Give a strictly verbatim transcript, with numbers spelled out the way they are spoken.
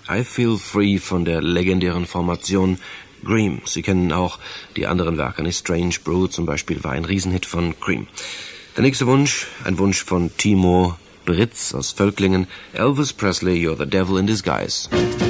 I Feel Free von der legendären Formation Cream. Sie kennen auch die anderen Werke, nicht? Strange Brew zum Beispiel war ein Riesenhit von Cream. Der nächste Wunsch, ein Wunsch von Timo Britz aus Völklingen. Elvis Presley, You're the Devil in Disguise.